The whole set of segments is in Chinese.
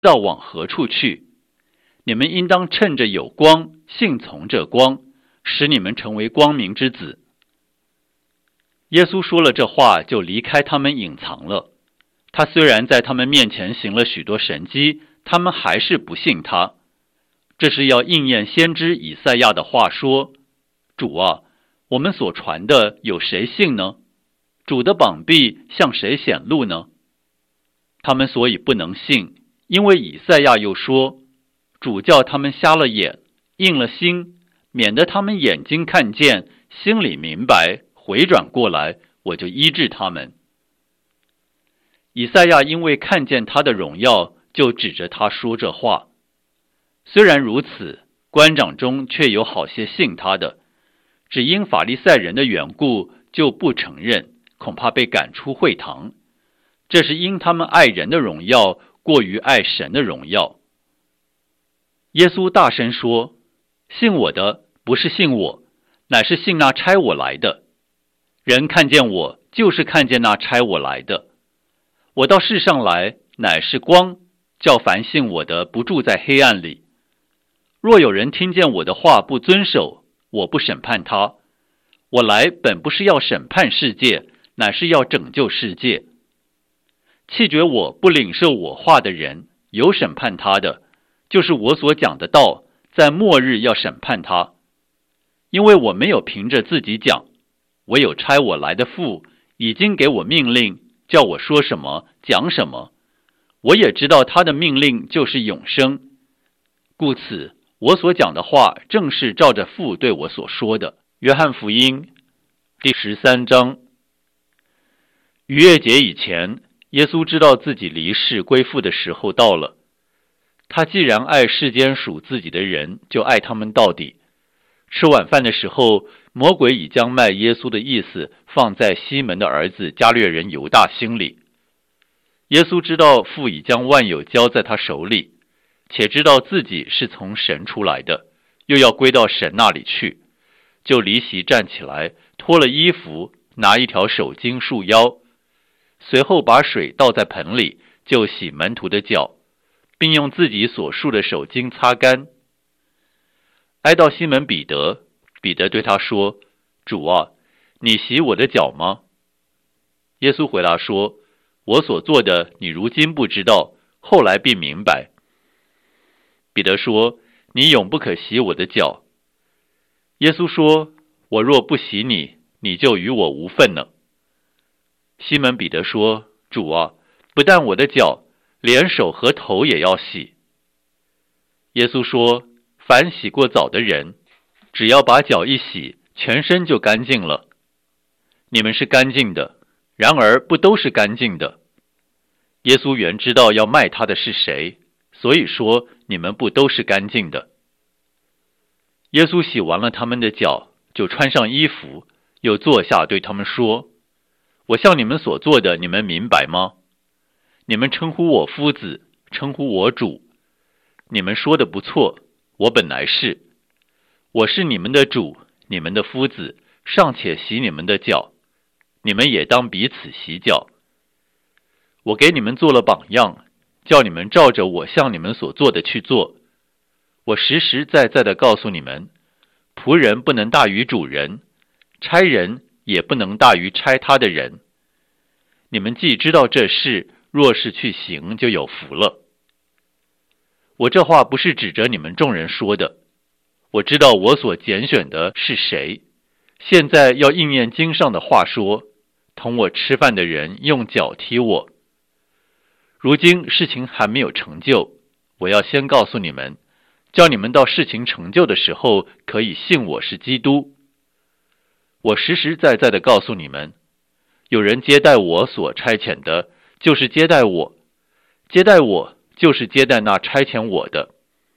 道往何处去。你们应当趁着有光，信从这光，使你们成为光明之子。耶稣说了这话，就离开他们隐藏了。他虽然在他们面前行了许多神迹，他们还是不信他。这是要应验先知以赛亚的话说：主啊，我们所传的有谁信呢？主的膀臂向谁显露呢？他们所以不能信，因为以赛亚又说：主叫他们瞎了眼，硬了心，免得他们眼睛看见，心里明白，回转过来，我就医治他们。以赛亚因为看见他的荣耀，就指着他说这话。虽然如此，官长中却有好些信他的，只因法利赛人的缘故，就不承认，恐怕被赶出会堂。这是因他们爱人的荣耀过于爱神的荣耀。耶稣大声说：信我的不是信我，乃是信那差我来的。人看见我，就是看见那差我来的。我到世上来，乃是光，叫凡信我的不住在黑暗里。若有人听见我的话不遵守，我不审判他。我来本不是要审判世界，乃是要拯救世界。弃绝我不领受我话的人，有审判他的，就是我所讲的道，在末日要审判他。因为我没有凭着自己讲，唯有差我来的父已经给我命令，叫我说什么讲什么。我也知道他的命令就是永生，故此我所讲的话正是照着父对我所说的。约翰福音第13章。逾越节以前，耶稣知道自己离世归父的时候到了。他既然爱世间属自己的人，就爱他们到底。吃晚饭的时候，魔鬼已将卖耶稣的意思放在西门的儿子加略人犹大心里。耶稣知道父已将万有交在他手里，且知道自己是从神出来的，又要归到神那里去，就离席站起来，脱了衣服，拿一条手巾束腰，随后把水倒在盆里，就洗门徒的脚，并用自己所束的手巾擦干。挨到西门彼得，彼得对他说：主啊，你洗我的脚吗？耶稣回答说：我所做的你如今不知道，后来必明白。彼得说：你永不可洗我的脚。耶稣说：我若不洗你，你就与我无分了。西门彼得说：主啊，不但我的脚，连手和头也要洗。耶稣说：凡洗过澡的人，只要把脚一洗，全身就干净了。你们是干净的，然而不都是干净的。耶稣原知道要卖他的是谁，所以说你们不都是干净的。耶稣洗完了他们的脚，就穿上衣服，又坐下对他们说：我向你们所做的，你们明白吗？你们称呼我夫子，称呼我主，你们说的不错，我本来是。我是你们的主，你们的夫子，尚且洗你们的脚，你们也当彼此洗脚。我给你们做了榜样，叫你们照着我向你们所做的去做。我实实在在地告诉你们，仆人不能大于主人，差人也不能大于差他的人。你们既知道这事，若是去行，就有福了。我这话不是指着你们众人说的，我知道我所拣选的是谁。现在要应验经上的话说，同我吃饭的人用脚踢我。如今事情还没有成就，我要先告诉你们，叫你们到事情成就的时候，可以信我是基督。我实实在在地告诉你们，有人接待我所差遣的，就是接待我；接待我，就是接待那差遣我的。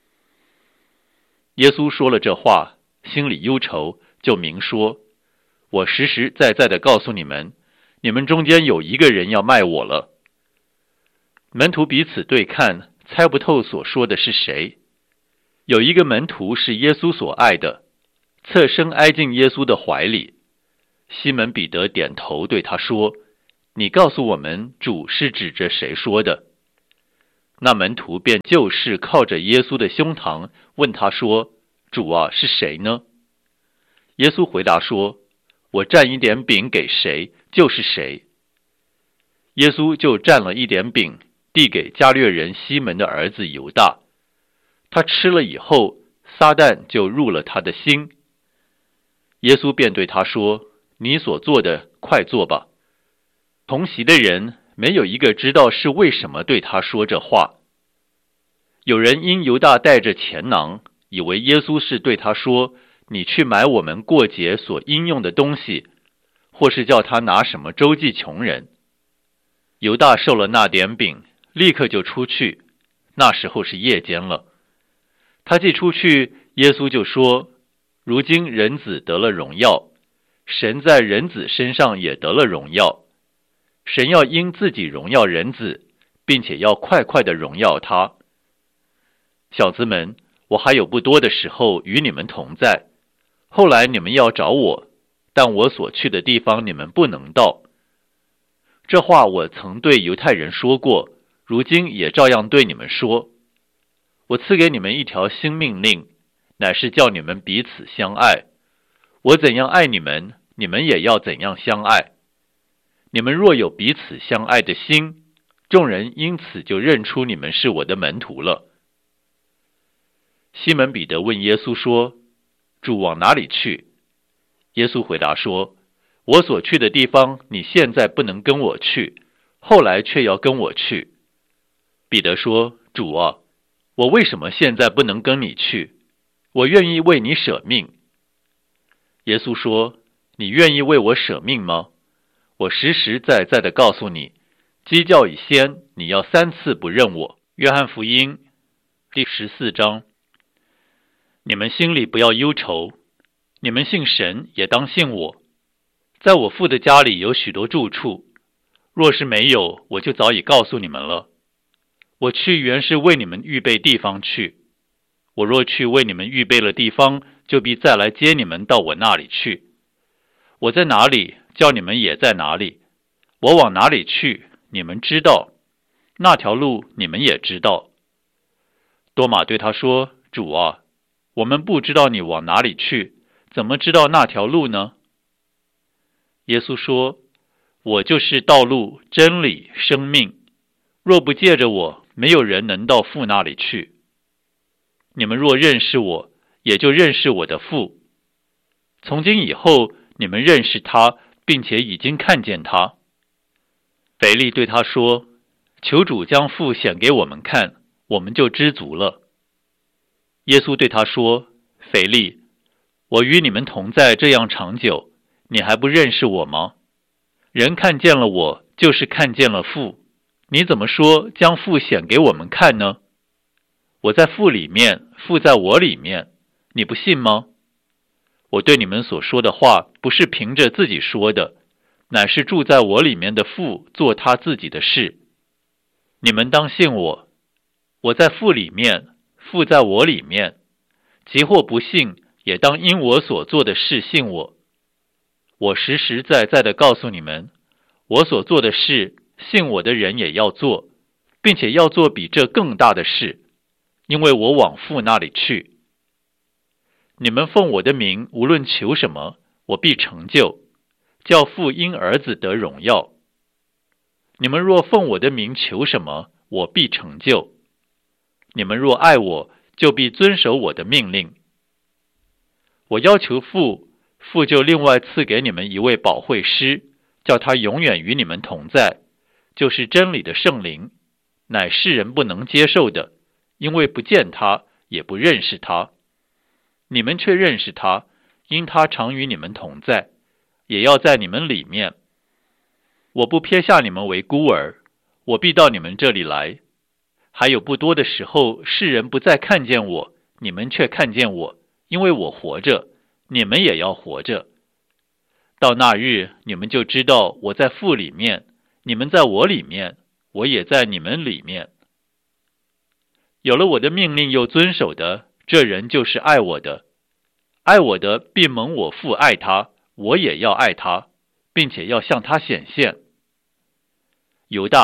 耶稣说了这话，心里忧愁，就明说：我实实在在地告诉你们，你们中间有一个人要卖我了。门徒彼此对看，猜不透所说的是谁。有一个门徒是耶稣所爱的，侧身挨进耶稣的怀里。西门彼得点头对他说：你告诉我们，主是指着谁说的？ 那门徒便就势靠着耶稣的胸膛，问他说：主啊，是谁呢？耶稣回答说：我蘸一点饼给谁，就是谁。耶稣就蘸了一点饼，递给加略人西门的儿子犹大。他吃了以后，撒旦就入了他的心。耶稣便对他说：你所做的，快做吧。同席的人没有一个知道是为什么对他说这话。有人因犹大带着钱囊，以为耶稣是对他说：你去买我们过节所应用的东西，或是叫他拿什么周济穷人。犹大受了那点饼，立刻就出去，那时候是夜间了。他既出去，耶稣就说：如今人子得了荣耀，神在人子身上也得了荣耀。神要因自己荣耀人子，并且要快快地荣耀他。小子们，我还有不多的时候与你们同在，后来你们要找我，但我所去的地方你们不能到。这话我曾对犹太人说过，如今也照样对你们说。我赐给你们一条新命令，乃是叫你们彼此相爱。我怎样爱你们，你们也要怎样相爱。你们若有彼此相爱的心，众人因此就认出你们是我的门徒了。西门彼得问耶稣说：主往哪里去？耶稣回答说：我所去的地方，你现在不能跟我去，后来却要跟我去。彼得说：主啊，我为什么现在不能跟你去？我愿意为你舍命。耶稣说：你愿意为我舍命吗？我实实在在地告诉你，鸡叫以先，你要3次不认我。约翰福音第14章。你们心里不要忧愁，你们信神也当信我。在我父的家里有许多住处，若是没有，我就早已告诉你们了。我去原是为你们预备地方去。我若去为你们预备了地方，就必再来接你们到我那里去。我在哪里，叫你们也在哪里。我往哪里去，你们知道，那条路你们也知道。多马对他说：主啊，我们不知道你往哪里去，怎么知道那条路呢？耶稣说：我就是道路、真理、生命，若不借着我，没有人能到父那里去。你们若认识我，也就认识我的父。从今以后，你们认识他，并且已经看见他。腓力对他说：求主将父显给我们看，我们就知足了。耶稣对他说：腓力，我与你们同在这样长久，你还不认识我吗？人看见了我，就是看见了父。你怎么说将父显给我们看呢？我在父里面，父在我里面，你不信吗？我对你们所说的话，不是凭着自己说的，乃是住在我里面的父做他自己的事。你们当信我，我在父里面，父在我里面。即或不信，也当因我所做的事信我。我实实在在地告诉你们，我所做的事，信我的人也要做，并且要做比这更大的事，因为我往父那里去。你们奉我的名无论求什么，我必成就，叫父因儿子得荣耀。你们若奉我的名求什么，我必成就。你们若爱我，就必遵守我的命令。我要求父，父就另外赐给你们一位保惠师，叫他永远与你们同在，就是真理的圣灵，乃世人不能接受的，因为不见他，也不认识他。你们却认识他，因他常与你们同在，也要在你们里面。我不撇下你们为孤儿，我必到你们这里来。还有不多的时候，世人不再看见我，你们却看见我，因为我活着，你们也要活着。到那日，你们就知道我在父里面，你们在我里面，我也在你们里面。有了我的命令又遵守的，这人就是爱我的。爱我的必蒙我父爱他，我也要爱他，并且要向他显现。犹大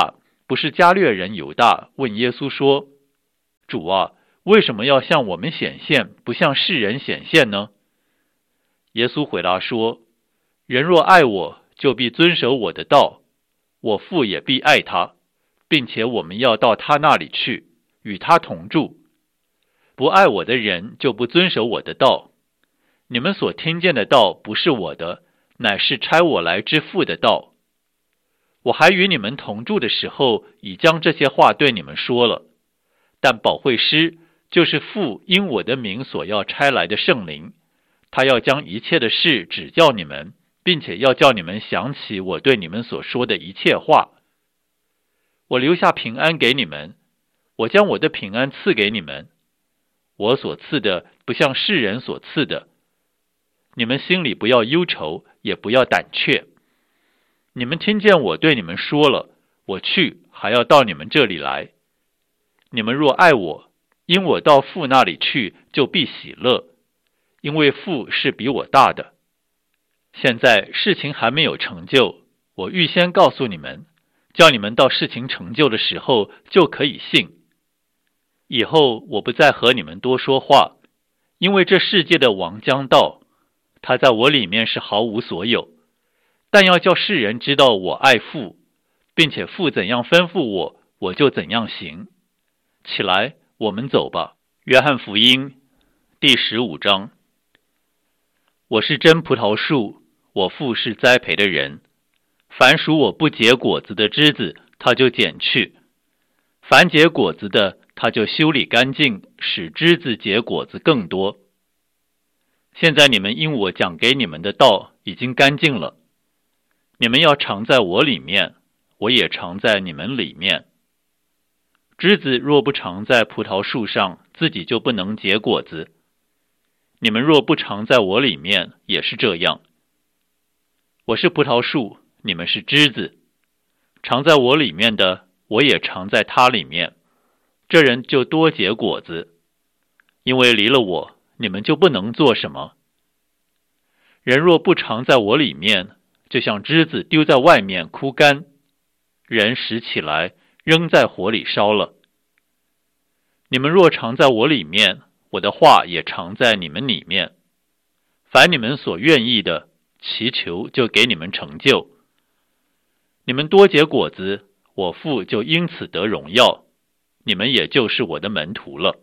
不是加略人犹大，问耶稣说：主啊，为什么要向我们显现，不向世人显现呢？耶稣回答说：人若爱我，就必遵守我的道，我父也必爱他，并且我们要到他那里去，与他同住。不爱我的人就不遵守我的道。你们所听见的道不是我的，乃是差我来之父的道。我还与你们同住的时候，已将这些话对你们说了。但保惠师，就是父因我的名所要差来的圣灵，他要将一切的事指教你们，并且要叫你们想起我对你们所说的一切话。我留下平安给你们，我将我的平安赐给你们。我所赐的不像世人所赐的。你们心里不要忧愁，也不要胆怯。你们听见我对你们说了，我去还要到你们这里来。你们若爱我，因我到父那里去，就必喜乐，因为父是比我大的。现在事情还没有成就，我预先告诉你们，叫你们到事情成就的时候就可以信。以后我不再和你们多说话，因为这世界的王将到，他在我里面是毫无所有。但要叫世人知道我爱父，并且父怎样吩咐我，我就怎样行。起来，我们走吧。约翰福音第15章。我是真葡萄树，我父是栽培的人。凡属我不结果子的枝子，他就剪去；凡结果子的，他就修理干净，使枝子结果子更多。现在你们因我讲给你们的道已经干净了。你们要常在我里面，我也常在你们里面。枝子若不常在葡萄树上，自己就不能结果子。你们若不常在我里面，也是这样。我是葡萄树，你们是枝子。常在我里面的，我也常在他里面。这人就多结果子，因为离了我，你们就不能做什么。人若不常在我里面，就像枝子丢在外面枯干，人拾起来扔在火里烧了。你们若常在我里面，我的话也常在你们里面。凡你们所愿意的，祈求就给你们成就。你们多结果子，我父就因此得荣耀，你们也就是我的门徒了。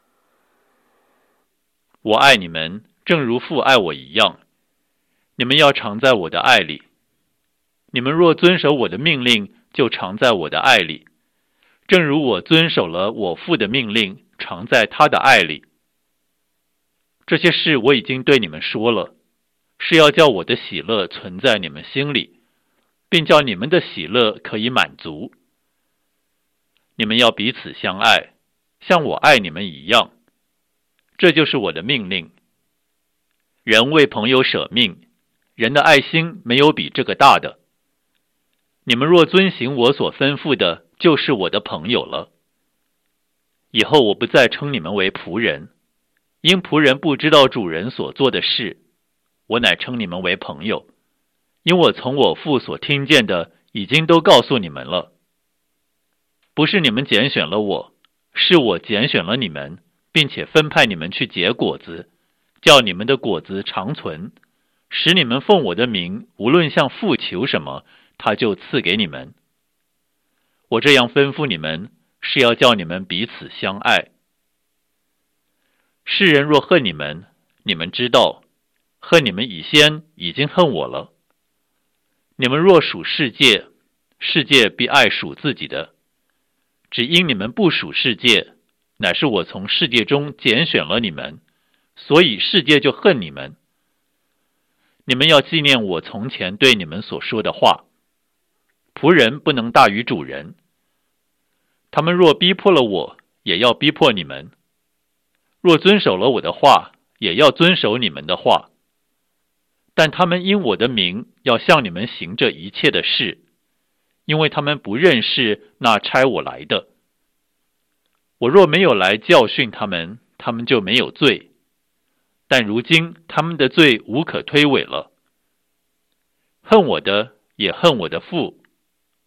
我爱你们，正如父爱我一样。你们要常在我的爱里。你们若遵守我的命令，就常在我的爱里，正如我遵守了我父的命令，常在他的爱里。这些事我已经对你们说了，是要叫我的喜乐存在你们心里，并叫你们的喜乐可以满足。你们要彼此相爱，像我爱你们一样。这就是我的命令。人为朋友舍命，人的爱心没有比这个大的。你们若遵行我所吩咐的，就是我的朋友了。以后我不再称你们为仆人，因仆人不知道主人所做的事，我乃称你们为朋友，因我从我父所听见的，已经都告诉你们了。不是你们拣选了我，是我拣选了你们，并且分派你们去结果子，叫你们的果子长存，使你们奉我的名，无论向父求什么，他就赐给你们。我这样吩咐你们，是要叫你们彼此相爱。世人若恨你们，你们知道，恨你们以先已经恨我了。你们若属世界，世界必爱属自己的。只因你们不属世界，乃是我从世界中拣选了你们，所以世界就恨你们。你们要纪念我从前对你们所说的话。仆人不能大于主人。他们若逼迫了我，也要逼迫你们；若遵守了我的话，也要遵守你们的话。但他们因我的名要向你们行这一切的事，因为他们不认识那差我来的。我若没有来教训他们，他们就没有罪。但如今他们的罪无可推诿了。恨我的也恨我的父。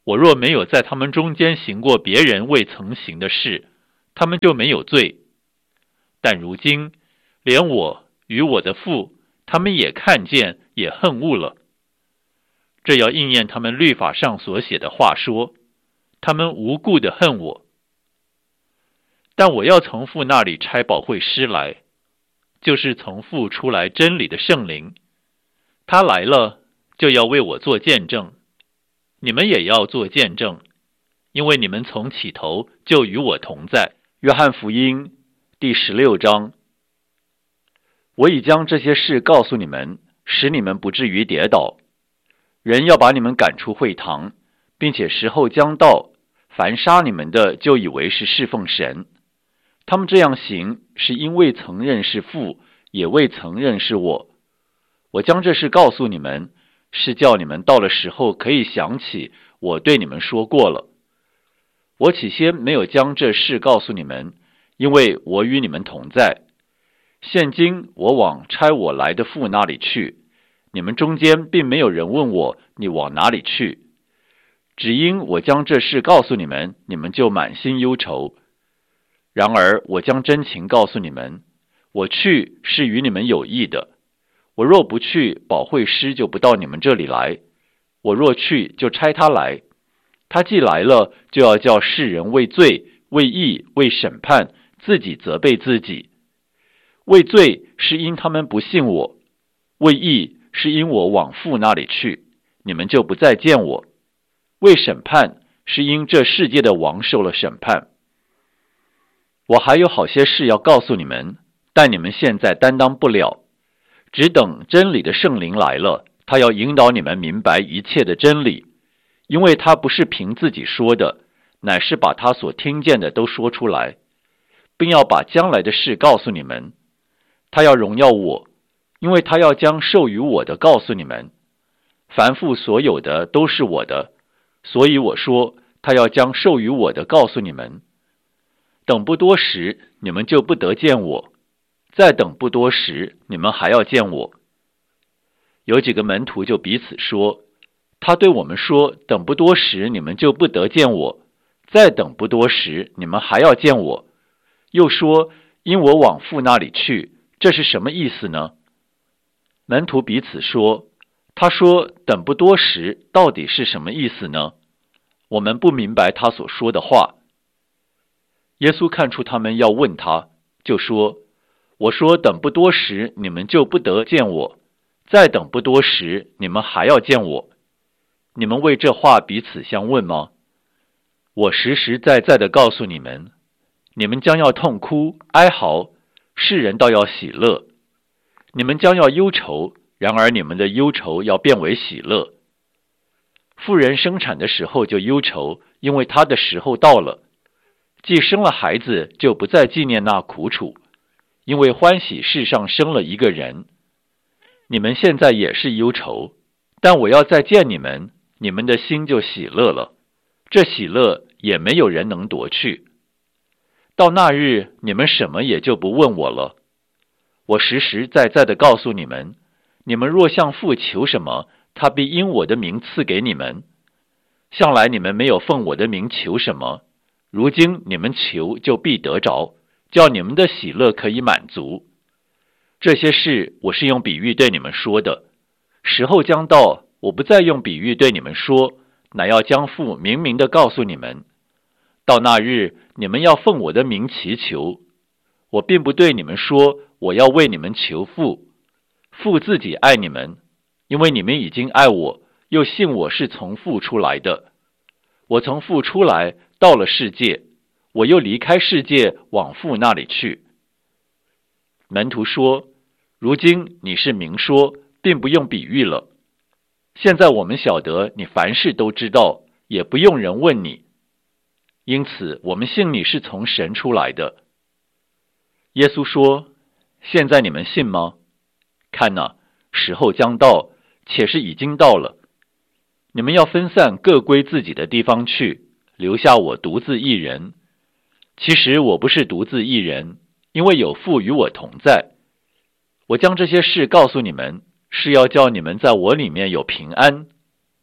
我若没有在他们中间行过别人未曾行的事，他们就没有罪。但如今，连我与我的父，他们也看见，也恨恶了。这要应验他们律法上所写的话说，他们无故的恨我。但我要从父那里差保惠师来，就是从父出来真理的圣灵。他来了，就要为我做见证。你们也要做见证，因为你们从起头就与我同在。约翰福音第16章。我已将这些事告诉你们，使你们不至于跌倒。人要把你们赶出会堂，并且时候将到，凡杀你们的就以为是侍奉神。他们这样行，是因未曾认识父，也未曾认识我。我将这事告诉你们，是叫你们到了时候可以想起我对你们说过了。我起先没有将这事告诉你们，因为我与你们同在。现今我往差我来的父那里去，你们中间并没有人问我你往哪里去。只因我将这事告诉你们，你们就满心忧愁。然而我将真情告诉你们，我去是与你们有益的。我若不去，保惠师就不到你们这里来；我若去，就差他来。他既来了，就要叫世人为罪、为义、为审判，自己责备自己。为罪是因他们不信我，为义是因我往父那里去，你们就不再见我。为审判是因这世界的王受了审判。我还有好些事要告诉你们，但你们现在担当不了。只等真理的圣灵来了，他要引导你们明白一切的真理，因为他不是凭自己说的，乃是把他所听见的都说出来，并要把将来的事告诉你们。他要荣耀我，因为他要将授予我的告诉你们。凡父所有的都是我的，所以我说他要将授予我的告诉你们。等不多时，你们就不得见我；再等不多时，你们还要见我。有几个门徒就彼此说，他对我们说，等不多时，你们就不得见我；再等不多时，你们还要见我。又说，因我往父那里去，这是什么意思呢？门徒彼此说，他说等不多时，到底是什么意思呢？我们不明白他所说的话。耶稣看出他们要问他，就说，我说等不多时，你们就不得见我；再等不多时，你们还要见我。你们为这话彼此相问吗？我实实在在的告诉你们，你们将要痛哭哀嚎，世人倒要喜乐。你们将要忧愁，然而你们的忧愁要变为喜乐。妇人生产的时候就忧愁，因为她的时候到了。既生了孩子，就不再纪念那苦楚，因为欢喜世上生了一个人。你们现在也是忧愁，但我要再见你们，你们的心就喜乐了。这喜乐也没有人能夺去。到那日，你们什么也就不问我了。我实实在在的告诉你们，你们若向父求什么，他必因我的名赐给你们。向来你们没有奉我的名求什么，如今你们求就必得着，叫你们的喜乐可以满足。这些事我是用比喻对你们说的，时候将到，我不再用比喻对你们说，乃要将父明明的告诉你们。到那日，你们要奉我的名祈求。我并不对你们说，我要为你们求父。父自己爱你们，因为你们已经爱我，又信我是从父出来的。我从父出来，到了世界，我又离开世界，往父那里去。门徒说，如今你是明说，并不用比喻了。现在我们晓得你凡事都知道，也不用人问你。因此我们信你是从神出来的。耶稣说，现在你们信吗？看哪，时候将到，且是已经到了。你们要分散，各归自己的地方去，留下我独自一人。其实我不是独自一人，因为有父与我同在。我将这些事告诉你们，是要叫你们在我里面有平安。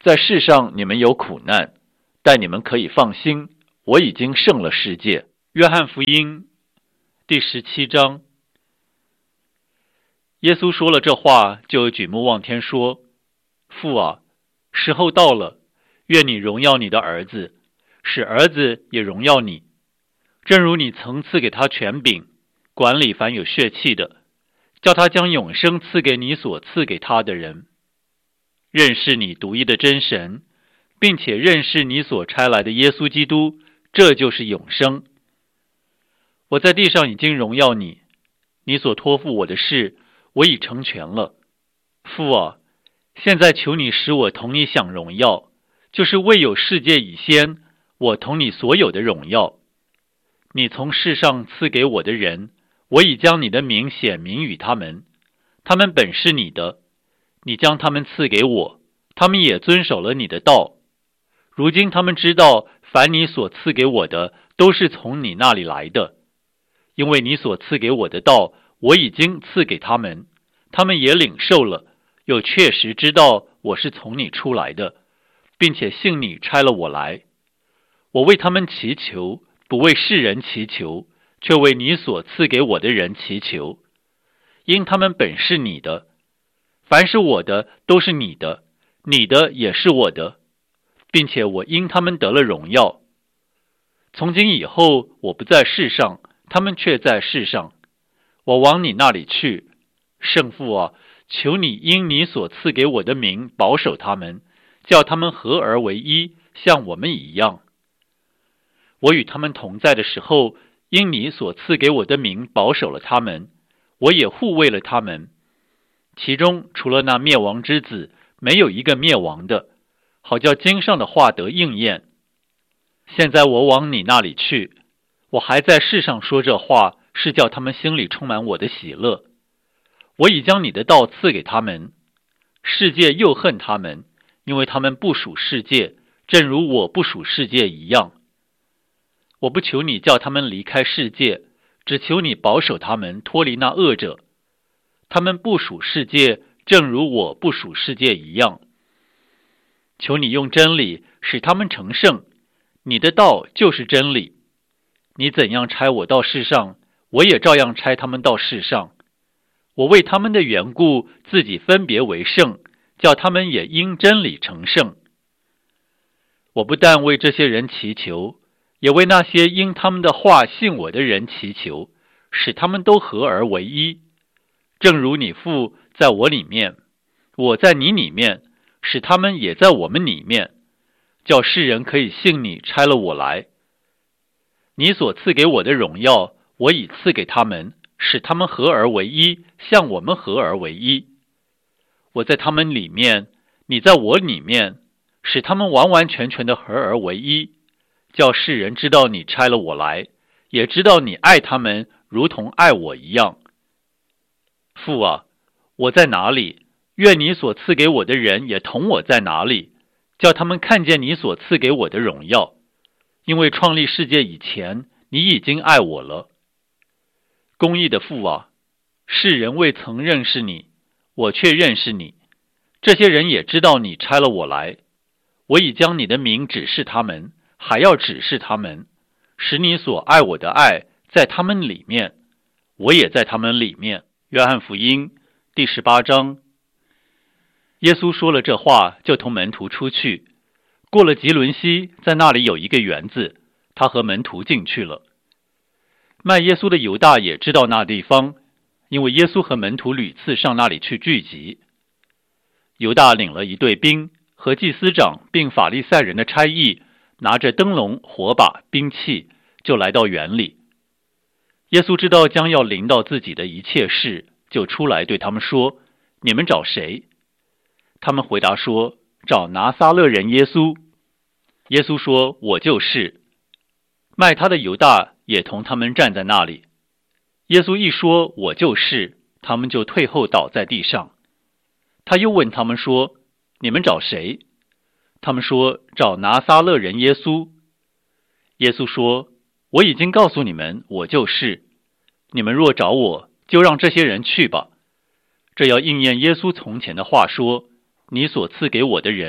在世上你们有苦难，但你们可以放心，我已经胜了世界。约翰福音第17章。耶稣说了这话，就举目望天说：父啊，时候到了，愿你荣耀你的儿子，使儿子也荣耀你，正如你曾赐给他权柄，管理凡有血气的，叫他将永生赐给你所赐给他的人。认识你独一的真神，并且认识你所差来的耶稣基督，这就是永生。我在地上已经荣耀你，你所托付我的事，我已成全了。父啊，现在求你使我同你享荣耀，就是未有世界以先，我同你所有的荣耀。你从世上赐给我的人，我已将你的名显明与他们，他们本是你的，你将他们赐给我，他们也遵守了你的道。如今他们知道，凡你所赐给我的，都是从你那里来的。因为你所赐给我的道，我已经赐给他们，他们也领受了，又确实知道我是从你出来的，并且信你差了我来。我为他们祈求，不为世人祈求，却为你所赐给我的人祈求，因他们本是你的。凡是我的，都是你的，你的也是我的，并且我因他们得了荣耀。从今以后，我不在世上，他们却在世上，我往你那里去。圣父啊，求你因你所赐给我的名保守他们，叫他们合而为一，像我们一样。我与他们同在的时候，因你所赐给我的名保守了他们，我也护卫了他们。其中除了那灭亡之子，没有一个灭亡的，好叫经上的话得应验。现在我往你那里去，我还在世上说这话，是叫他们心里充满我的喜乐。我已将你的道赐给他们，世界又恨他们，因为他们不属世界，正如我不属世界一样。我不求你叫他们离开世界，只求你保守他们脱离那恶者。他们不属世界，正如我不属世界一样。求你用真理使他们成圣，你的道就是真理。你怎样差我到世上，我也照样差他们到世上。我为他们的缘故，自己分别为圣，叫他们也因真理成圣。我不但为这些人祈求，也为那些因他们的话信我的人祈求，使他们都合而为一。正如你父在我里面，我在你里面，使他们也在我们里面，叫世人可以信你差了我来。你所赐给我的荣耀，我已赐给他们，使他们合而为一，像我们合而为一。我在他们里面，你在我里面，使他们完完全全的合而为一，叫世人知道你差了我来，也知道你爱他们如同爱我一样。父啊，我在哪里，愿你所赐给我的人也同我在哪里，叫他们看见你所赐给我的荣耀。因为创立世界以前，你已经爱我了。公义的父啊，世人未曾认识你，我却认识你。这些人也知道你差了我来。我已将你的名指示他们，还要指示他们，使你所爱我的爱在他们里面，我也在他们里面。约翰福音第18章。耶稣说了这话，就同门徒出去，过了吉伦西，在那里有一个园子，他和门徒进去了。卖耶稣的犹大也知道那地方，因为耶稣和门徒屡次上那里去聚集。犹大领了一队兵，和祭司长并法利赛人的差役，拿着灯笼、火把、兵器，就来到园里。耶稣知道将要临到自己的一切事，就出来对他们说：你们找谁？他们回答说：找拿撒勒人耶稣。耶稣说：我就是。卖他的犹大也同他们站在那里。耶稣一说我就是，他们就退后倒在地上。他又问他们说：你们找谁？他们说：找拿撒勒人耶稣。耶稣说：我已经告诉你们，我就是。你们若找我，就让这些人去吧。这要应验耶稣从前的话说：你所赐给我的人，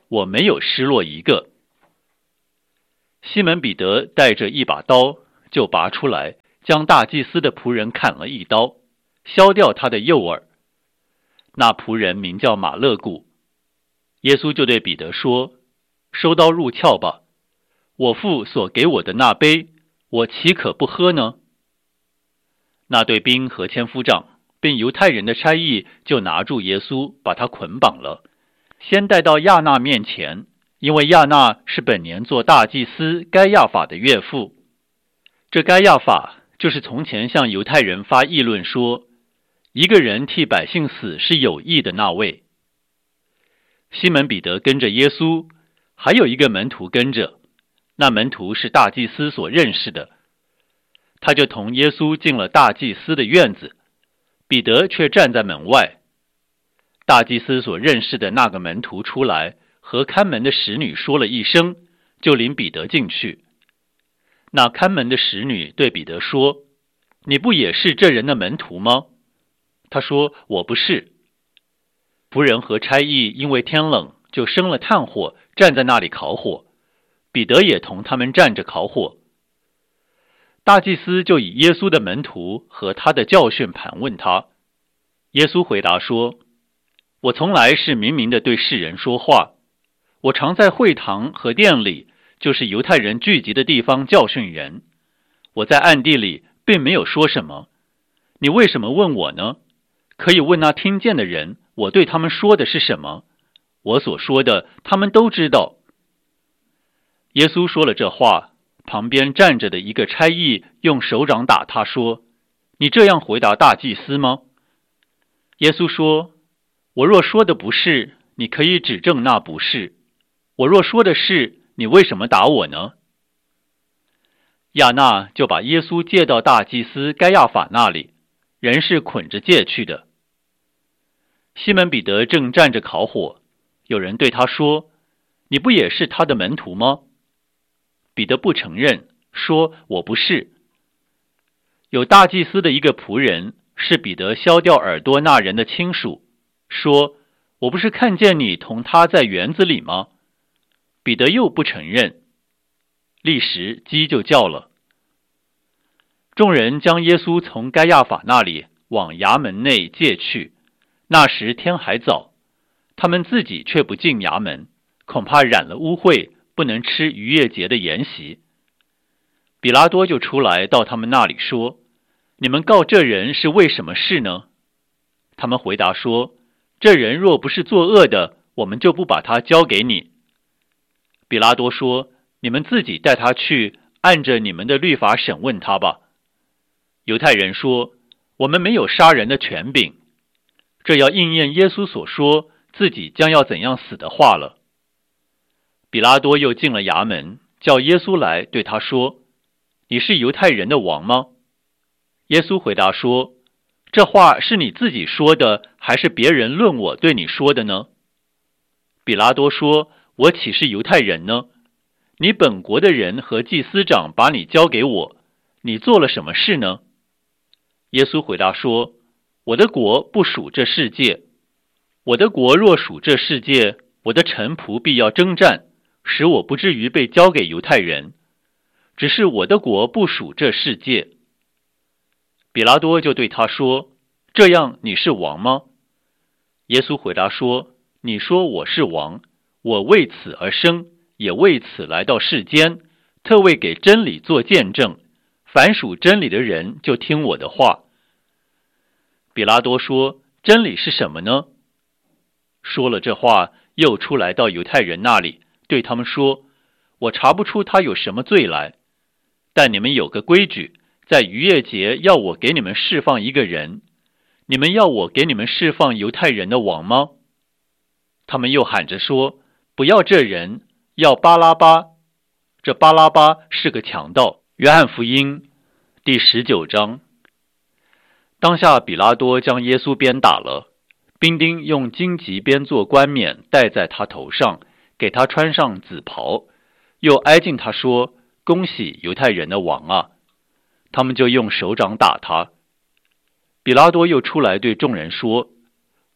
我没有失落一个。西门彼得带着一把刀，就拔出来，将大祭司的仆人砍了一刀，削掉他的右耳。那仆人名叫马勒古。耶稣就对彼得说：收刀入鞘吧，我父所给我的那杯，我岂可不喝呢？那队兵和千夫长并犹太人的差役就拿住耶稣，把他捆绑了，先带到亚那面前，因为亚那是本年做大祭司该亚法的岳父。这该亚法就是从前向犹太人发议论说，一个人替百姓死是有益的那位。西门彼得跟着耶稣，还有一个门徒跟着，那门徒是大祭司所认识的。他就同耶稣进了大祭司的院子，彼得却站在门外。大祭司所认识的那个门徒出来，和看门的使女说了一声，就领彼得进去。那看门的使女对彼得说：你不也是这人的门徒吗？他说：我不是。仆人和差役因为天冷，就生了炭火，站在那里烤火。彼得也同他们站着烤火。大祭司就以耶稣的门徒和他的教训盘问他。耶稣回答说：我从来是明明的对世人说话，我常在会堂和殿里，就是犹太人聚集的地方教训人。我在暗地里并没有说什么。你为什么问我呢？可以问那听见的人，我对他们说的是什么？我所说的，他们都知道。耶稣说了这话，旁边站着的一个差役用手掌打他说：你这样回答大祭司吗？耶稣说：我若说的不是，你可以指证那不是；我若说的是，你为什么打我呢？亚那就把耶稣借到大祭司该亚法那里，人是捆着借去的。西门彼得正站着烤火，有人对他说：你不也是他的门徒吗？彼得不承认，说：我不是。有大祭司的一个仆人，是彼得削掉耳朵那人的亲属，说：我不是看见你同他在园子里吗？彼得又不承认。立时鸡就叫了。众人将耶稣从该亚法那里往衙门内借去，那时天还早，他们自己却不进衙门，恐怕染了污秽，不能吃逾越节的筵席。比拉多就出来到他们那里说：你们告这人是为什么事呢？他们回答说：这人若不是作恶的，我们就不把他交给你。比拉多说：你们自己带他去，按着你们的律法审问他吧。犹太人说：我们没有杀人的权柄。这要应验耶稣所说自己将要怎样死的话了。比拉多又进了衙门，叫耶稣来，对他说：你是犹太人的王吗？耶稣回答说：这话是你自己说的，还是别人论我对你说的呢？比拉多说：我岂是犹太人呢？你本国的人和祭司长把你交给我，你做了什么事呢？耶稣回答说：我的国不属这世界。我的国若属这世界，我的臣仆必要征战，使我不至于被交给犹太人。只是我的国不属这世界。比拉多就对他说：这样你是王吗？耶稣回答说：你说我是王，我为此而生，也为此来到世间，特为给真理做见证。凡属真理的人就听我的话。比拉多说：真理是什么呢？说了这话，又出来到犹太人那里，对他们说：我查不出他有什么罪来，但你们有个规矩，在逾越节要我给你们释放一个人，你们要我给你们释放犹太人的王吗？他们又喊着说：不要这人，要巴拉巴。这巴拉巴是个强盗。约翰福音第19章。当下比拉多将耶稣鞭打了，兵丁用荆棘编做冠冕戴在他头上，给他穿上紫袍，又挨近他说：恭喜犹太人的王啊！他们就用手掌打他。比拉多又出来对众人说：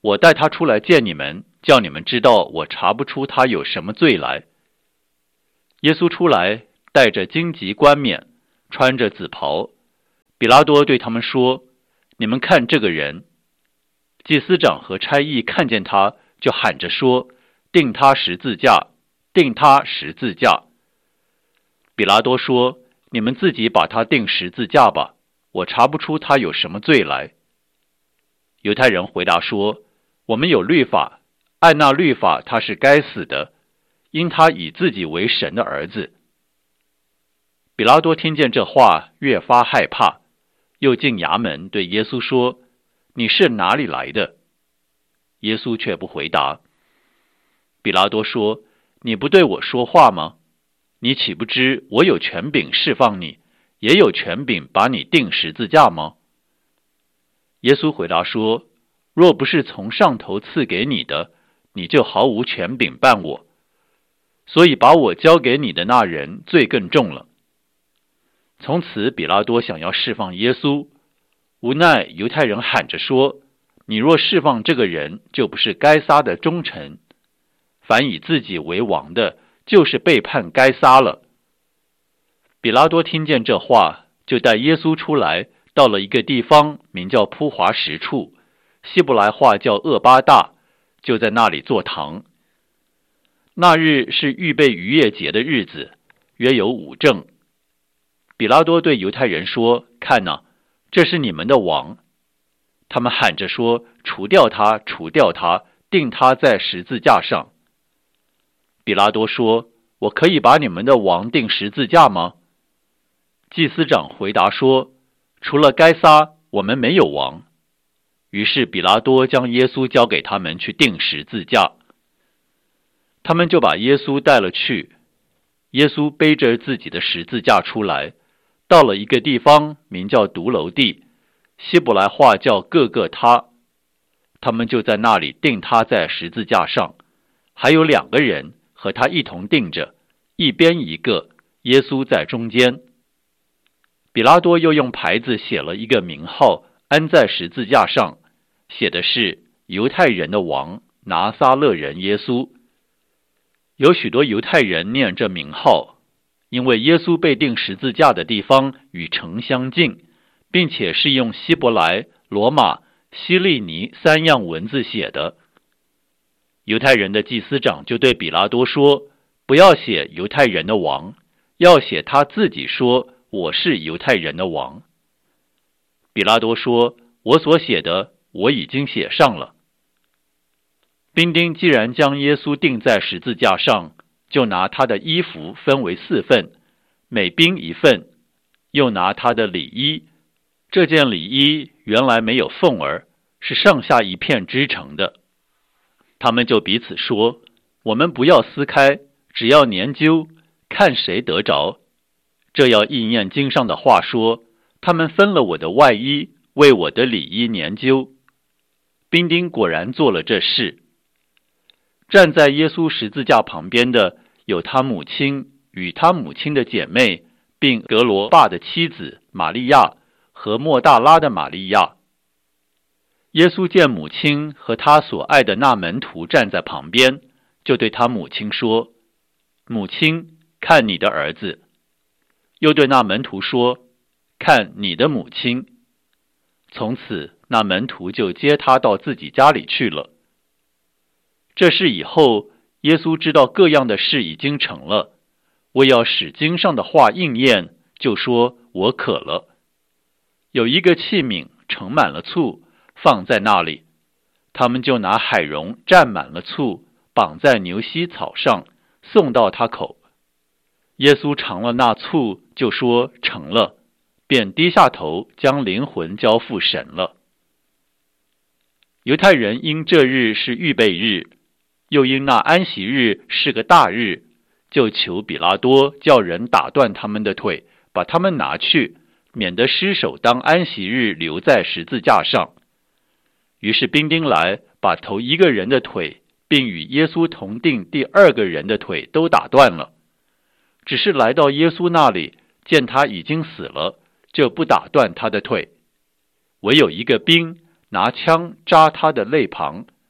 我带他出来见你们，叫你们知道我查不出他有什么罪来。”耶稣出来，戴着荆棘冠冕，穿着紫袍。比拉多对他们说：“你们看这个人。”祭司长和差役看见他，就喊着说：“钉他十字架，钉他十字架。”比拉多说：“你们自己把他钉十字架吧，我查不出他有什么罪来。”犹太人回答说：“我们有律法，按那律法他是该死的，因他以自己为神的儿子。”比拉多听见这话，越发害怕，又进衙门对耶稣说：“你是哪里来的？”耶稣却不回答。比拉多说：“你不对我说话吗？你岂不知我有权柄释放你，也有权柄把你钉十字架吗？”耶稣回答说：“若不是从上头赐给你的，你就毫无权柄办我。所以把我交给你的那人罪更重了。”从此比拉多想要释放耶稣，无奈犹太人喊着说：“你若释放这个人，就不是该撒的忠臣。凡以自己为王的，就是背叛该撒了。”比拉多听见这话，就带耶稣出来，到了一个地方，名叫铺华石处，希伯来话叫厄巴大，就在那里坐堂。那日是预备逾越节的日子，约有5正。比拉多对犹太人说：“看哪，这是你们的王。”他们喊着说：“除掉他，除掉他，钉他在十字架上。”比拉多说：“我可以把你们的王钉十字架吗？”祭司长回答说：“除了该撒，我们没有王。”于是比拉多将耶稣交给他们去钉十字架。他们就把耶稣带了去。耶稣背着自己的十字架出来，到了一个地方，名叫独楼地，希伯来话叫各个他。他们就在那里钉他在十字架上，还有2个人和他一同钉着，一边一个，耶稣在中间。比拉多又用牌子写了一个名号，安在十字架上，写的是犹太人的王，拿撒勒人耶稣。有许多犹太人念这名号，因为耶稣被钉十字架的地方与城相近，并且是用希伯来、罗马、希利尼3样文字写的。犹太人的祭司长就对比拉多说：“不要写犹太人的王，要写他自己说我是犹太人的王。”比拉多说：“我所写的我已经写上了。”兵丁既然将耶稣钉在十字架上，就拿他的衣服分为4份，每兵1份，又拿他的里衣。这件里衣原来没有缝儿，是上下一片织成的。他们就彼此说：“我们不要撕开，只要研究，看谁得着。”这要应验经上的话说：“他们分了我的外衣，为我的里衣研究。”兵丁果然做了这事。站在耶稣十字架旁边的有他母亲与他母亲的姐妹，并格罗巴的妻子玛利亚和莫大拉的玛利亚。耶稣见母亲和他所爱的那门徒站在旁边，就对他母亲说：“母亲，看你的儿子。”又对那门徒说：“看你的母亲。”从此那门徒就接他到自己家里去了。这事以后，耶稣知道各样的事已经成了，为要使经上的话应验，就说：“我渴了。”有一个器皿盛满了醋，放在那里，他们就拿海蓉蘸满了醋，绑在牛膝草上，送到他口。耶稣尝了那醋，就说：“成了。”便低下头，将灵魂交付神了。犹太人因这日是预备日，又因那安息日是个大日，就求比拉多叫人打断他们的腿，把他们拿去，免得尸首当安息日留在十字架上。于是兵丁来，把头一个人的腿，并与耶稣同钉第2个人的腿都打断了。只是来到耶稣那里，见他已经死了，就不打断他的腿。唯有一个兵拿枪扎他的肋旁，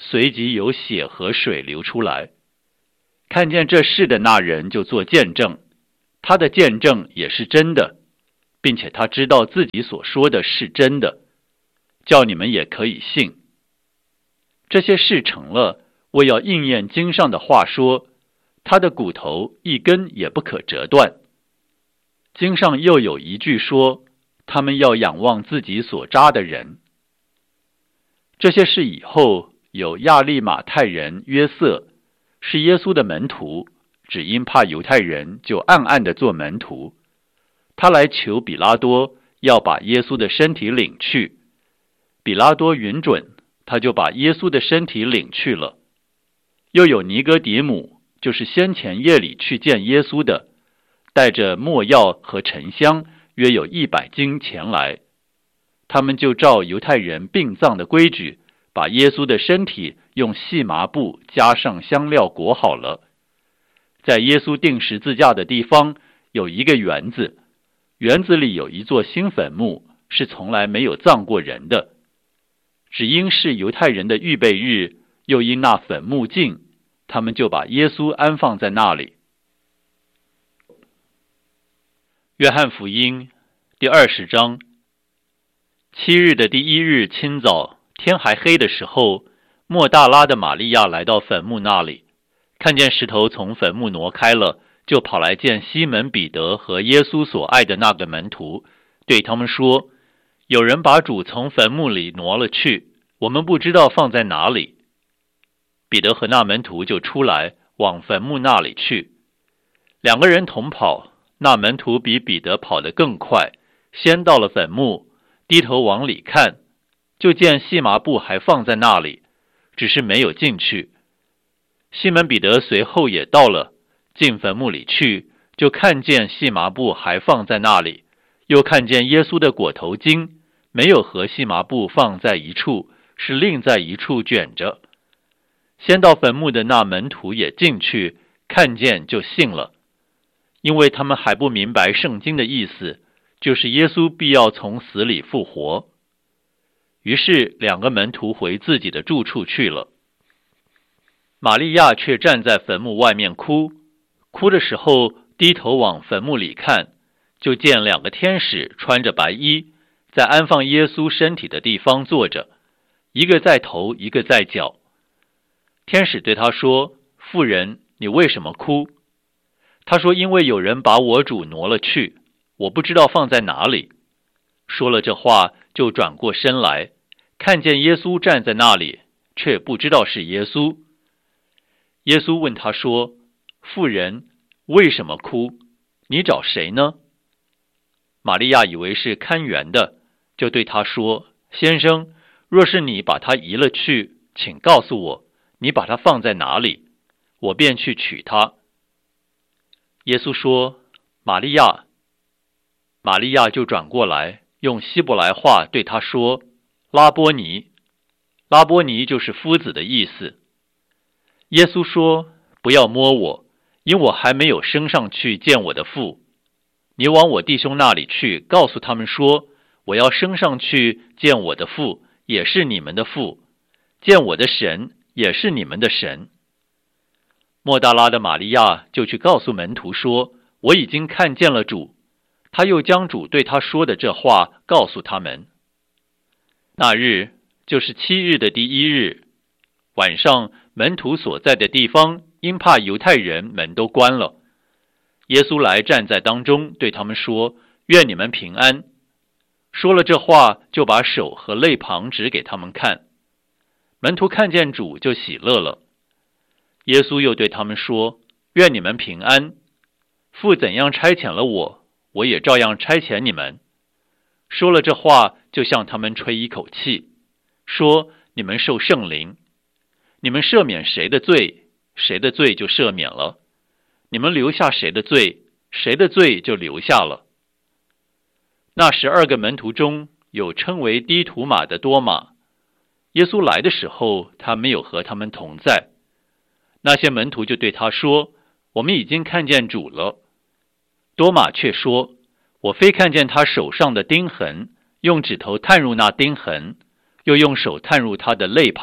随即有血和水流出来。看见这事的那人就做见证，他的见证也是真的，并且他知道自己所说的是真的，叫你们也可以信。这些事成了，为要应验经上的话说，他的骨头一根也不可折断。经上又有一句说，他们要仰望自己所扎的人。这些事以后，有亚利马太人约瑟，是耶稣的门徒，只因怕犹太人，就暗暗地做门徒。他来求比拉多，要把耶稣的身体领去。比拉多允准，他就把耶稣的身体领去了。又有尼哥底母，就是先前夜里去见耶稣的，带着没药和沉香，约有100斤前来。他们就照犹太人殡葬的规矩，把耶稣的身体用细麻布加上香料裹好了。在耶稣钉十字架的地方有一个园子，园子里有一座新坟墓，是从来没有葬过人的。只因是犹太人的预备日，又因那坟墓近，他们就把耶稣安放在那里。约翰福音第20章。7日的第1日清早，天还黑的时候，莫大拉的玛利亚来到坟墓那里，看见石头从坟墓挪开了，就跑来见西门彼得和耶稣所爱的那个门徒，对他们说，有人把主从坟墓里挪了去，我们不知道放在哪里。彼得和那门徒就出来，往坟墓那里去。2个人同跑，那门徒比彼得跑得更快，先到了坟墓，低头往里看，就见细麻布还放在那里，只是没有进去。西门彼得随后也到了，进坟墓里去，就看见细麻布还放在那里，又看见耶稣的裹头巾没有和细麻布放在一处，是另在一处卷着。先到坟墓的那门徒也进去，看见就信了，因为他们还不明白圣经的意思，就是耶稣必要从死里复活。于是2个门徒回自己的住处去了。玛利亚却站在坟墓外面哭，哭的时候低头往坟墓里看，就见2个天使穿着白衣，在安放耶稣身体的地方坐着，一个在头，一个在脚。天使对他说，妇人，你为什么哭？他说，因为有人把我主挪了去，我不知道放在哪里。说了这话，就转过身来，看见耶稣站在那里，却不知道是耶稣。耶稣问他说，妇人，为什么哭？你找谁呢？玛利亚以为是看园的，就对他说，先生，若是你把他移了去，请告诉我，你把他放在哪里，我便去取他。耶稣说，玛利亚。玛利亚就转过来，用希伯来话对他说，拉波尼。拉波尼就是夫子的意思。耶稣说，不要摸我，因我还没有升上去见我的父。你往我弟兄那里去，告诉他们说，我要升上去见我的父，也是你们的父，见我的神，也是你们的神。莫大拉的玛利亚就去告诉门徒说，我已经看见了主。他又将主对他说的这话告诉他们。那日就是7日的第1日晚上，门徒所在的地方因怕犹太人，门都关了。耶稣来站在当中，对他们说，愿你们平安。说了这话，就把手和肋旁指给他们看。门徒看见主就喜乐了。耶稣又对他们说，愿你们平安。父怎样差遣了我，我也照样差遣你们。说了这话，就向他们吹一口气，说，你们受圣灵。你们赦免谁的罪，谁的罪就赦免了；你们留下谁的罪，谁的罪就留下了。那12个门徒中有称为低土马的多马，耶稣来的时候，他没有和他们同在。那些门徒就对他说，我们已经看见主了。多马却说，我非看见他手上的钉痕，用指头探入那钉痕，又用手探入他的肋旁，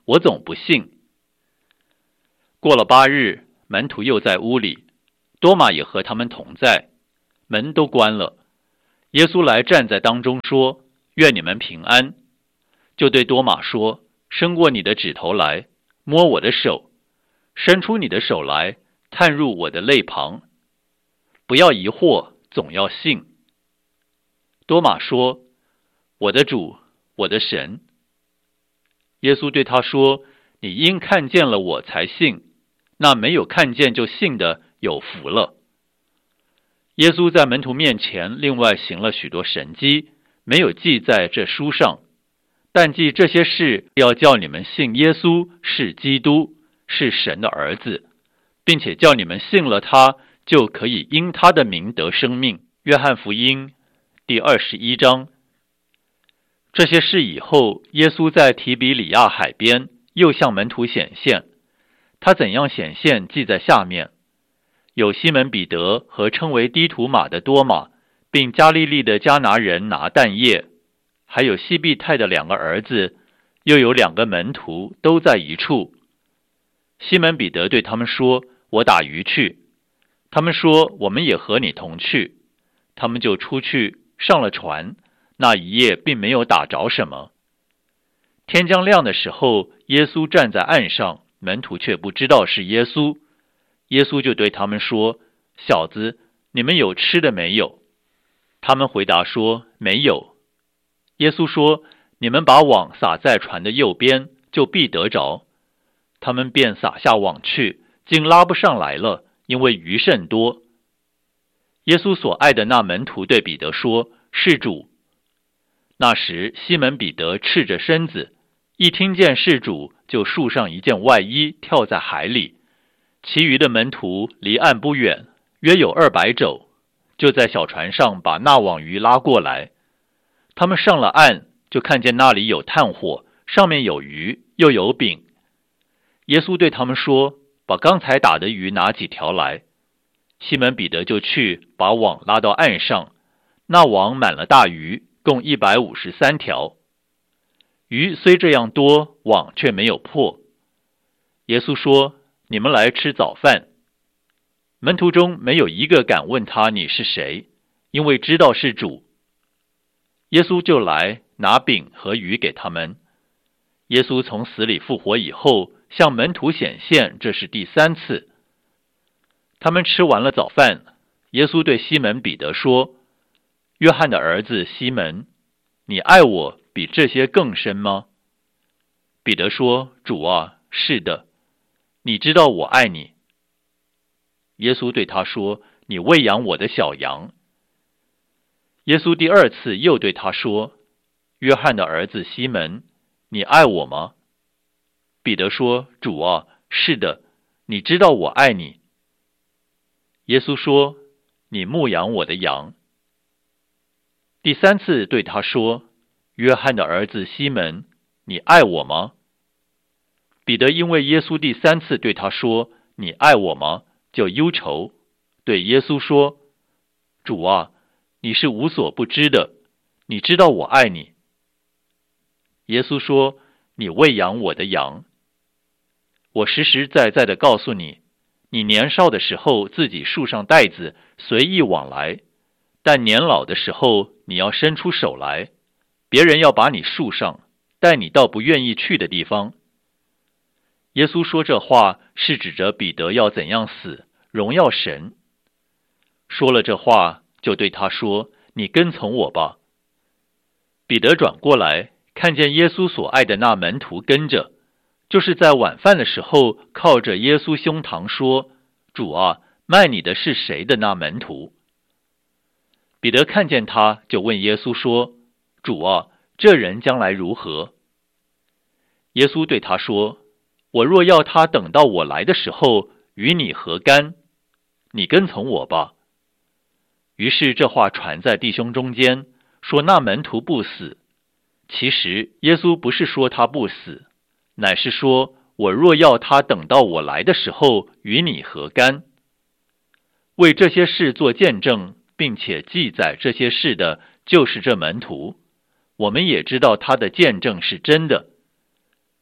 我总不信。”过了8日，门徒又在屋里，多马也和他们同在，门都关了。耶稣来站在当中说：“愿你们平安。”就对多马说：“伸过你的指头来，摸我的手；伸出你的手来，探入我的肋旁。不要疑惑，总要信。”多马说：“我的主，我的神。”耶稣对他说：“你因看见了我才信，那没有看见就信的有福了。”耶稣在门徒面前另外行了许多神迹，没有记在这书上，但记这些事，要叫你们信耶稣是基督，是神的儿子，并且叫你们信了他，就可以因他的名得生命。约翰福音第21章。这些事以后，耶稣在提比里亚海边又向门徒显现，他怎样显现记在下面。有西门彼得和称为低土马的多马，并加利利的迦拿人拿但业，还有西庇太的2个儿子，又有2个门徒，都在一处。西门彼得对他们说：“我打鱼去。”他们说：“我们也和你同去。”他们就出去上了船，那一夜并没有打着什么。天将亮的时候，耶稣站在岸上，门徒却不知道是耶稣。耶稣就对他们说：“小子，你们有吃的没有？”他们回答说：“没有。”耶稣说：“你们把网撒在船的右边，就必得着。”他们便撒下网去，竟拉不上来了，因为鱼甚多。耶稣所爱的那门徒对彼得说：“是主。”那时西门彼得赤着身子，一听见是主，就束上一件外衣，跳在海里。其余的门徒离岸不远，约有200肘，就在小船上把那网鱼拉过来。他们上了岸，就看见那里有炭火，上面有鱼，又有饼。耶稣对他们说：“把刚才打的鱼拿几条来。”西门彼得就去把网拉到岸上，那网满了大鱼，共153条。鱼虽这样多，网却没有破。耶稣说：“你们来吃早饭。”门徒中没有一个敢问他你是谁，因为知道是主。耶稣就来拿饼和鱼给他们。耶稣从死里复活以后，向门徒显现，这是第3次。他们吃完了早饭，耶稣对西门彼得说：“约翰的儿子西门，你爱我比这些更深吗？”彼得说：“主啊，是的，你知道我爱你。”耶稣对他说：“你喂养我的小羊。”耶稣第2次又对他说：“约翰的儿子西门，你爱我吗？”彼得说：“主啊，是的，你知道我爱你。”耶稣说：“你牧养我的羊。”第3次对他说：“约翰的儿子西门，你爱我吗？”彼得因为耶稣第3次对他说：“你爱我吗？”就忧愁，对耶稣说：“主啊，你是无所不知的，你知道我爱你。”耶稣说：“你喂养我的羊。我实实在在的告诉你，你年少的时候自己束上带子，随意往来，但年老的时候你要伸出手来，别人要把你束上，带你到不愿意去的地方。”耶稣说这话是指着彼得要怎样死，荣耀神。说了这话，就对他说：“你跟从我吧。”彼得转过来，看见耶稣所爱的那门徒跟着，就是在晚饭的时候靠着耶稣胸膛说：“主啊，卖你的是谁的那门徒？”彼得看见他，就问耶稣说：“主啊，这人将来如何？”耶稣对他说：“我若要他等到我来的时候，与你何干？你跟从我吧。”于是这话传在弟兄中间，说那门徒不死。其实耶稣不是说他不死，乃是说我若要他等到我来的时候，与你何干？为这些事做见证，并且记载这些事的，就是这门徒。我们也知道他的见证是真的。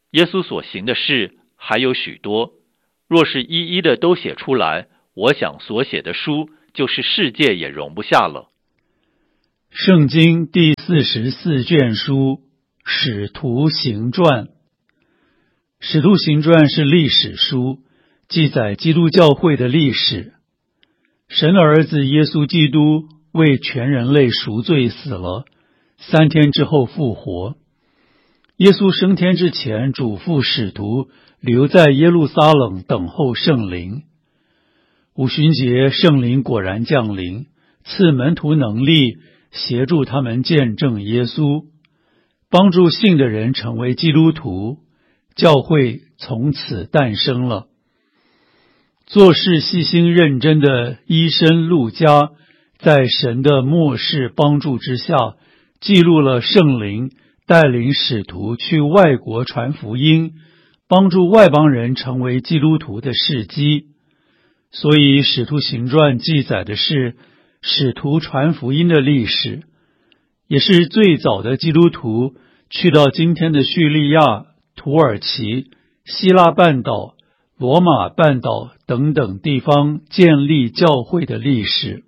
耶稣所行的事还有许多，若是一一的都写出来，我想所写的书就是世界也容不下了。 圣经第44卷书，使徒行传。使徒行传是历史书，记载基督教会的历史。神的儿子耶稣基督为全人类赎罪死了，3天之后复活。耶稣升天之前嘱咐使徒留在耶路撒冷等候圣灵。五旬节圣灵果然降临，赐门徒能力，协助他们见证耶稣，帮助信的人成为基督徒，教会从此诞生了。做事细心认真的医生路加，在神的默示帮助之下，记录了圣灵带领使徒去外国传福音，帮助外邦人成为基督徒的事迹。所以使徒行传记载的是使徒传福音的历史，也是最早的基督徒去到今天的叙利亚、土耳其、希腊半岛、罗马半岛等等地方建立教会的历史。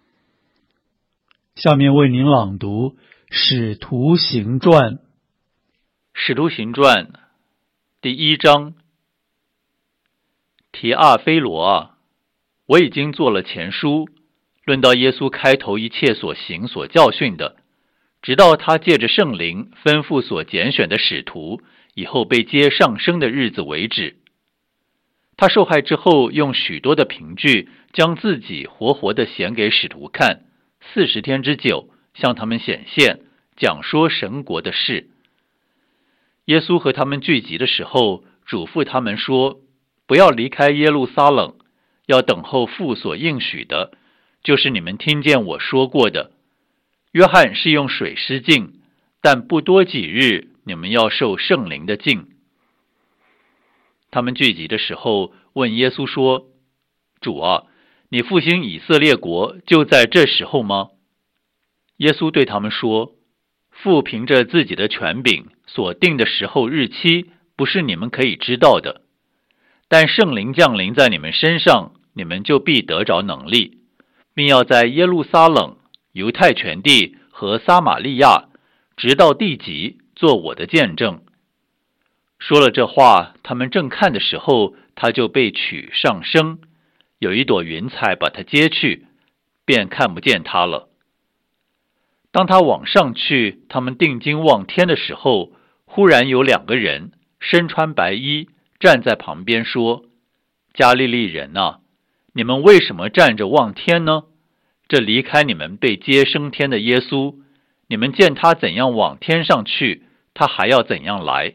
下面为您朗读使徒行传。 使徒行传第1章。提阿非罗啊，我已经做了前书，论到耶稣开头一切所行所教训的，直到他借着圣灵吩咐所拣选的使徒以后被接上升的日子为止。他受害之后，用许多的凭据将自己活活地显给使徒看，40天之久，向他们显现，讲说神国的事。耶稣和他们聚集的时候，嘱咐他们说，不要离开耶路撒冷，要等候父所应许的，就是你们听见我说过的。约翰是用水施浸，但不多几日，你们要受圣灵的浸。他们聚集的时候，问耶稣说，主啊，你复兴以色列国就在这时候吗？耶稣对他们说，父凭着自己的权柄所定的时候日期，不是你们可以知道的。但圣灵降临在你们身上，你们就必得着能力，并要在耶路撒冷、犹太全地和撒玛利亚，直到地极，做我的见证。说了这话，他们正看的时候，他就被取上升，有一朵云彩把他接去，便看不见他了。当他往上去，他们定睛望天的时候，忽然有2个人身穿白衣，站在旁边说，加利利人啊，你们为什么站着望天呢？这离开你们被接升天的耶稣，你们见他怎样往天上去，他还要怎样来。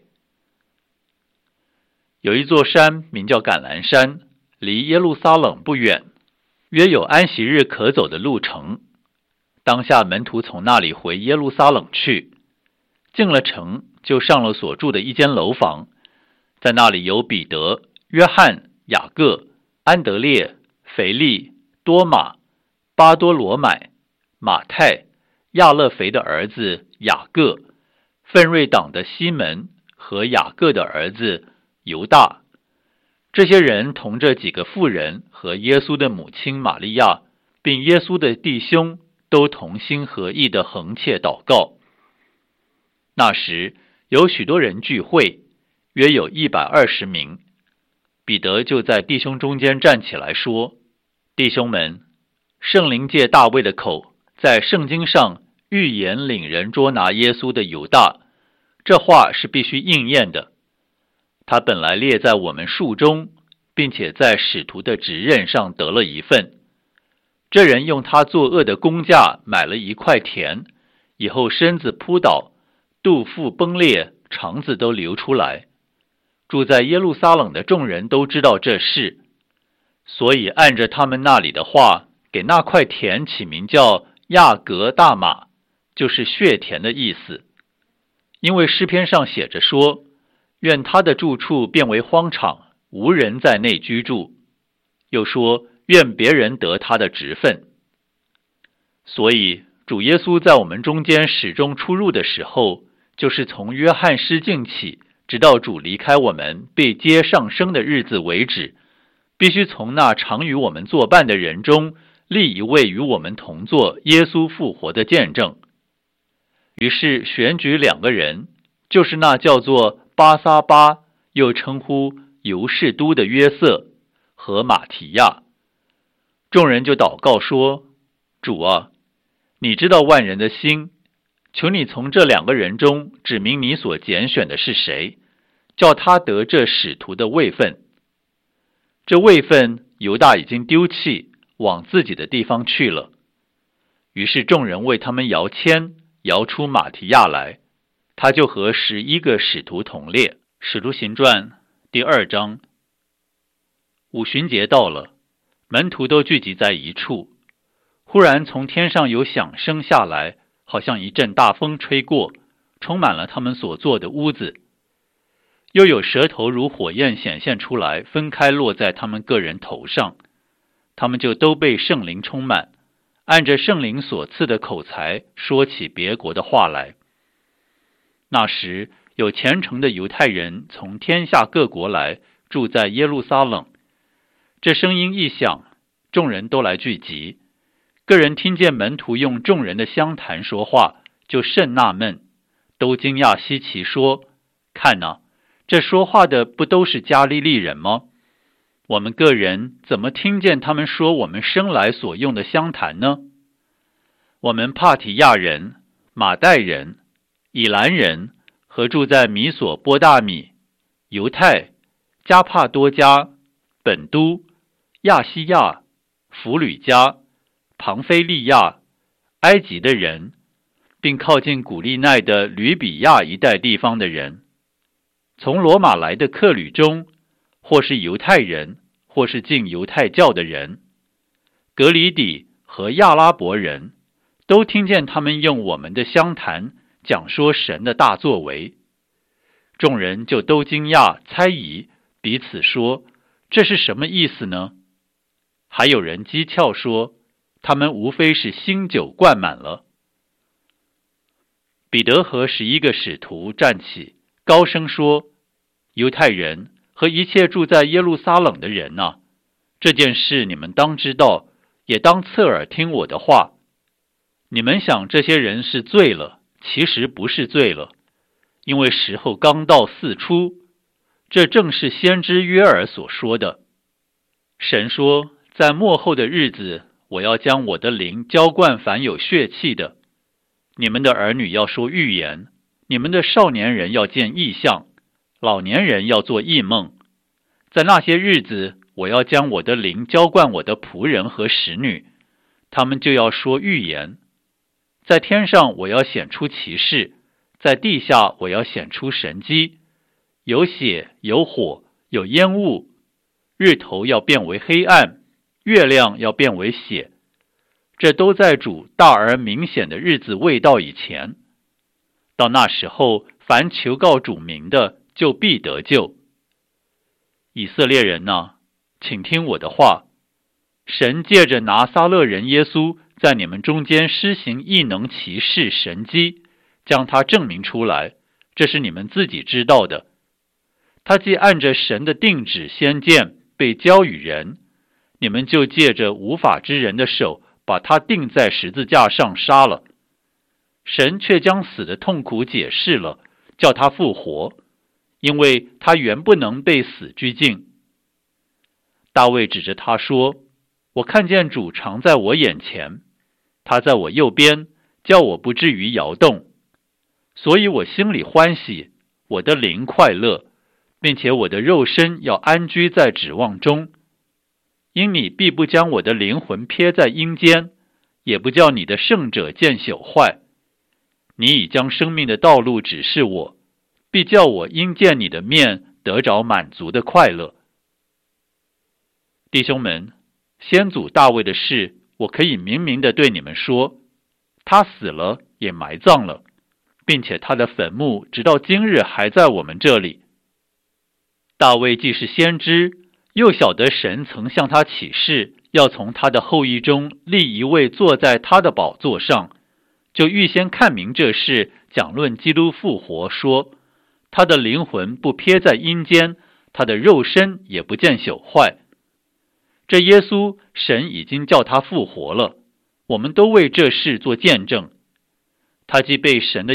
有一座山名叫橄榄山，离耶路撒冷不远，约有安息日可走的路程。当下门徒从那里回耶路撒冷去，进了城，就上了所住的一间楼房，在那里有彼得、约翰、雅各、安德烈、腓力、多马、巴多罗买、马太、亚勒腓的儿子雅各、奋锐党的西门和雅各的儿子犹大。这些人同这几个妇人和耶稣的母亲玛利亚，并耶稣的弟兄，都同心合意地横切祷告。那时有许多人聚会，约有120名。彼得就在弟兄中间站起来说，弟兄们，圣灵借大卫的口，在圣经上预言领人捉拿耶稣的犹大，这话是必须应验的。他本来列在我们数中，并且在使徒的职任上得了一份。这人用他作恶的工价买了一块田，以后身子扑倒，肚腹崩裂，肠子都流出来。住在耶路撒冷的众人都知道这事，所以按着他们那里的话，给那块田起名叫亚格大马，就是血田的意思。因为诗篇上写着说，愿他的住处变为荒场，无人在内居住。又说，愿别人得他的职分。所以主耶稣在我们中间始终出入的时候，就是从约翰施浸起， 直到主离开我们被接上升的日子为止，必须从那常与我们作伴的人中立一位与我们同作耶稣复活的见证。于是选举2个人，就是那叫做巴撒巴，又称呼犹士都的约瑟和马提亚。众人就祷告说：主啊，你知道万人的心，求你从这2个人中指明你所拣选的是谁，叫他得这使徒的位分。这位分犹大已经丢弃，往自己的地方去了。于是众人为他们摇签，摇出马提亚来，他就和11个使徒同列。使徒行传第2章。五旬节到了，门徒都聚集在一处。忽然从天上有响声下来，好像一阵大风吹过，充满了他们所坐的屋子。又有舌头如火焰显现出来，分开落在他们个人头上。他们就都被圣灵充满，按着圣灵所赐的口才说起别国的话来。那时有虔诚的犹太人从天下各国来，住在耶路撒冷。这声音一响，众人都来聚集。个人听见门徒用众人的相谈说话，就甚纳闷，都惊讶稀奇，说：看哪，这说话的不都是加利利人吗？我们个人怎么听见他们说我们生来所用的相谈呢？我们帕提亚人、马代人、以兰人和住在米索波大米、犹太、加帕多家、本都、亚西亚、弗吕家、庞菲利亚、埃及的人，并靠近古利奈的吕比亚一带地方的人，从罗马来的客旅中，或是犹太人，或是进犹太教的人，格里底和亚拉伯人，都听见他们用我们的相谈讲说神的大作为。众人就都惊讶猜疑，彼此说：这是什么意思呢？还有人讥诮说，他们无非是新酒灌满了。彼得和11个使徒站起，高声说：犹太人和一切住在耶路撒冷的人啊，这件事你们当知道，也当侧耳听我的话。你们想这些人是醉了，其实不是醉了，因为时候刚到4初，这正是先知约珥所说的。神说，在末后的日子，我要将我的灵浇灌凡有血气的。你们的儿女要说预言，你们的少年人要见异象，老年人要做异梦。在那些日子，我要将我的灵浇灌我的仆人和使女，他们就要说预言。在天上我要显出奇事，在地下我要显出神迹，有血，有火，有烟雾，日头要变为黑暗，月亮要变为血。这都在主大而明显的日子未到以前。到那时候，凡求告主名的，就必得救。以色列人哪，请听我的话。神借着拿撒勒人耶稣，在你们中间施行异能奇事神迹，将他证明出来，这是你们自己知道的。他既按着神的定旨先见被交与人，你们就借着无法之人的手，把他钉在十字架上杀了。神却将死的痛苦解释了，叫他复活，因为他原不能被死拘禁。大卫指着他说：我看见主常在我眼前，他在我右边，叫我不至于摇动。所以我心里欢喜，我的灵快乐，并且我的肉身要安居在指望中。因你必不将我的灵魂撇在阴间，也不叫你的圣者见朽坏。你已将生命的道路指示我，必叫我因见你的面得着满足的快乐。弟兄们，先祖大卫的事，我可以明明地对你们说，他死了也埋葬了，并且他的坟墓直到今日还在我们这里。大卫既是先知，又晓得神曾向他起誓，要从他的后裔中立一位坐在他的宝座上，就预先看明这事，讲论基督复活，说他的灵魂不撇在阴间，他的肉身也不见朽坏。这耶稣，神已经叫他复活了，我们都为这事做见证。他既被神的